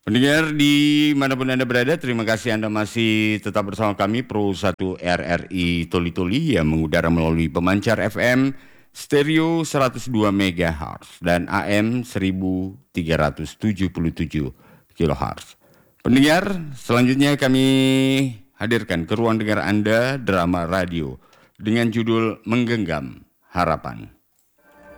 Pendengar dimanapun Anda berada, terima kasih Anda masih tetap bersama kami Pro 1 RRI Toli-Toli yang mengudara melalui pemancar FM stereo 102 MHz dan AM 1377 kHz. Pendengar, selanjutnya kami hadirkan ke ruang dengar Anda drama radio dengan judul Menggenggam Harapan.